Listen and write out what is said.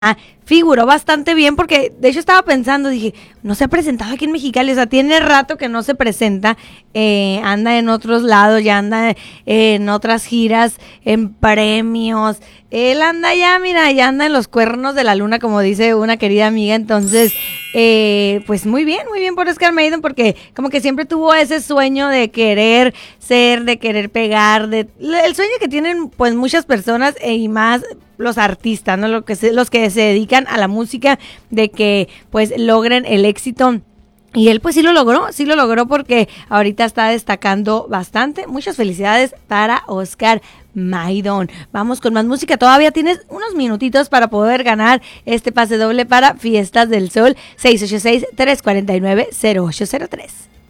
figuró bastante bien porque de hecho estaba pensando, dije, no se ha presentado aquí en Mexicali, o sea, tiene rato que no se presenta, anda en otros lados, ya anda en otras giras, en premios, él anda ya, mira, ya anda en los cuernos de la luna, como dice una querida amiga, entonces, pues muy bien por Oscar Maiden, porque como que siempre tuvo ese sueño de querer ser, de querer pegar, el sueño que tienen pues muchas personas y más los artistas, ¿no? Los que se dedican a la música, de que pues logren el éxito. Y él pues sí lo logró porque ahorita está destacando bastante. Muchas felicidades para Oscar Maidon. Vamos con más música. Todavía tienes unos minutitos para poder ganar este pase doble para Fiestas del Sol. 686-349-0803.